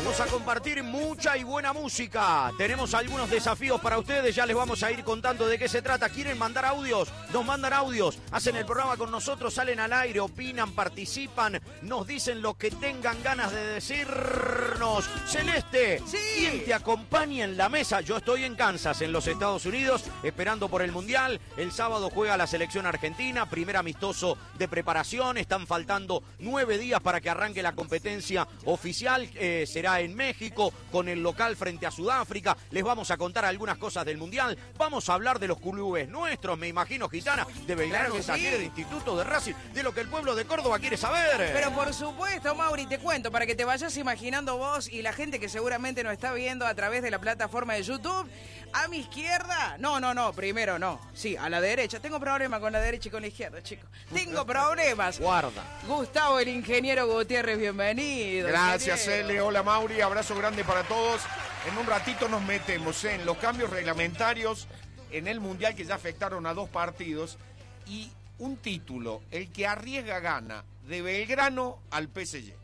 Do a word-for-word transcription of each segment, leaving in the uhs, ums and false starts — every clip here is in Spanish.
Vamos a compartir mucha y buena música. Tenemos algunos desafíos para ustedes, ya les vamos a ir contando de qué se trata. ¿Quieren mandar audios? Nos mandan audios, hacen el programa con nosotros, salen al aire, opinan, participan, nos dicen lo que tengan ganas de decirnos. Celeste, sí. ¿Quién te acompaña en la mesa? Yo estoy en Kansas, en los Estados Unidos, esperando por el Mundial. El sábado juega la selección argentina, primer amistoso de preparación. Están faltando nueve días para que arranque la competencia oficial. Eh, será en México, con el local frente a Sudáfrica. Les vamos a contar algunas cosas del Mundial. Vamos a hablar de los clubes nuestros, me imagino, Gitana, de Belgrano, Claro que de Talleres, sí. de Instituto, de Racing, de lo que el pueblo de Córdoba quiere saber. Pero por supuesto, Mauri, te cuento, para que te vayas imaginando vos y la gente que seguramente nos está viendo a través de la plataforma de YouTube. A mi izquierda, no, no, no, primero no. Sí, a la derecha. Tengo problemas con la derecha y con la izquierda, chicos. Tengo problemas. Guarda. Gustavo, el ingeniero Gutiérrez, bienvenido. Gracias, ingeniero. Ele. Hola, Mauri. Abrazo grande para todos. En un ratito nos metemos en los cambios reglamentarios en el Mundial que ya afectaron a dos partidos y un título, el que arriesga gana, de Belgrano al P S G.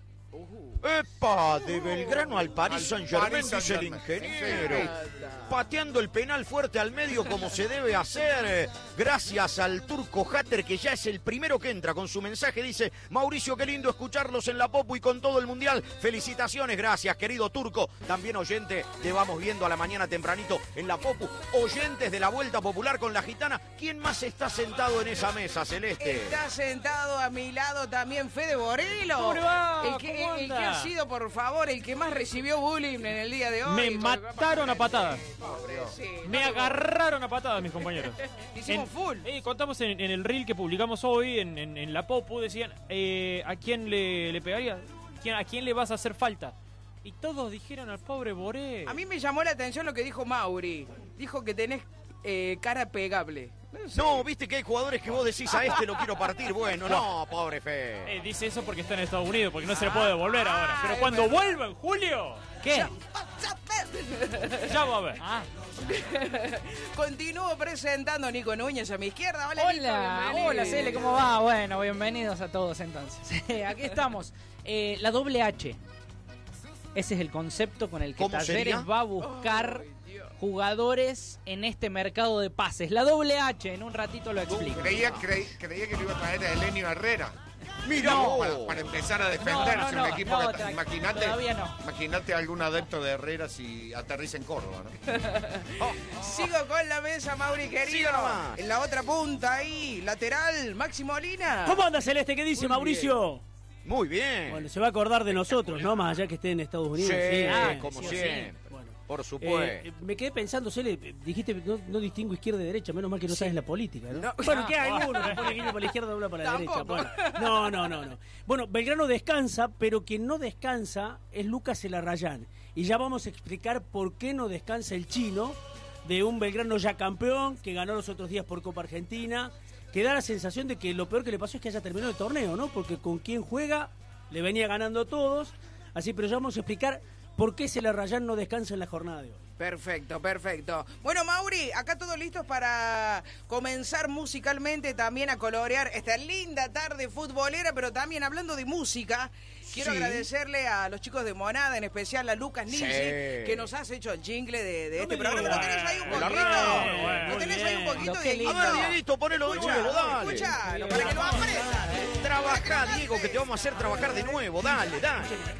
¡Epa! De Belgrano al Paris Al Saint-Germain, Paris dice el Saint-Germain. ingeniero. Sí. Pateando el penal fuerte al medio como se debe hacer. Gracias al turco Hatter, que ya es el primero que entra con su mensaje. Dice: Mauricio, qué lindo escucharlos en la Popu y con todo el Mundial. Felicitaciones, gracias, querido turco. También oyente, te vamos viendo a la mañana tempranito en la Popu. Oyentes de la Vuelta Popular con la Gitana. ¿Quién más está sentado en esa mesa, Celeste? Está sentado a mi lado también Fede Borelo. ¿Cómo va? El que, ¿Cómo el que anda? ha sido, por favor, el que más recibió bullying en el día de hoy. Me mataron a patadas. Sí, Me no te- agarraron a patadas, mis compañeros. Hicimos En- full. eh, contamos en, en el reel que publicamos hoy, en, en- en la Popu, decían, eh, ¿a quién le, le pegaría? ¿Quién- ¿A quién le vas a hacer falta? Y todos dijeron al pobre Boré. A mí me llamó la atención lo que dijo Mauri. Dijo que tenés eh, cara pegable. No sé. No, viste que hay jugadores que vos decís: a este lo quiero partir. Bueno, no, pobre Fe. Eh, dice eso porque está en Estados Unidos, porque no se le puede devolver ah, ahora. Pero es cuando verdad. vuelva en julio, ¿qué? Ya- Ya va a ver. Ah, Continúo presentando a Nico Núñez a mi izquierda. Hola, Nico, hola, bienvenido. hola Cele, ¿cómo va? Bueno, bienvenidos a todos entonces. Aquí estamos. Eh, la doble H. Ese es el concepto con el que ¿Cómo Talleres sería? va a buscar Ay, Dios. jugadores en este mercado de pases. La doble H, en un ratito lo explico. Creía, creí- creía que lo iba a traer a Elenio Herrera. Mira, No, vos. Para, para empezar a defenderse No, no, un no, equipo no, que tra- imagínate, todavía no. imagínate algún adepto de Herrera si aterriza en Córdoba, ¿no? Sigo con la mesa, Mauri, querido. Siga nomás. En la otra punta ahí, lateral, Máximo Molina. ¿Cómo anda Celeste? ¿Qué dice Muy Mauricio? Muy bien. Bueno, se va a acordar de nosotros, ¿no? Más allá que esté en Estados Unidos. Sí, ah, como sí, siempre. sí. Bueno. Por Eh, supuesto. eh, me quedé pensando, Cele, dijiste no, no distingo izquierda y derecha, menos mal que no sabes la política, ¿no? No. Bueno, que hay alguno que pone que uno para la izquierda, uno para la derecha. Tampoco. Bueno, no, no, no, no. Bueno, Belgrano descansa, pero quien no descansa es Lucas Elarrayán. Y ya vamos a explicar por qué no descansa el chino de un Belgrano ya campeón, que ganó los otros días por Copa Argentina, que da la sensación de que lo peor que le pasó es que haya terminado el torneo, ¿no? Porque con quien juega le venía ganando a todos. Así, pero ya vamos a explicar por qué Elarrayán no descansa en la jornada de hoy. Perfecto, perfecto. Bueno, Mauri, acá todos listos para comenzar musicalmente también a colorear esta linda tarde futbolera, pero también hablando de música. Quiero Sí. agradecerle a los chicos de Monada, en especial a Lucas Nisi, Sí. que nos has hecho el jingle de, de No este me programa. digas. ¿No tenés ahí un Bueno, poquito? bueno, bueno, ¿No tenés muy ahí un bien. poquito, Lo que Dieguito? lindo. A ver, Dieguito, ponelo de Escucha, nuevo, dale. escuchalo, para que lo aprendas. Trabajá, Diego, que te vamos a hacer trabajar de nuevo. Dale, dale.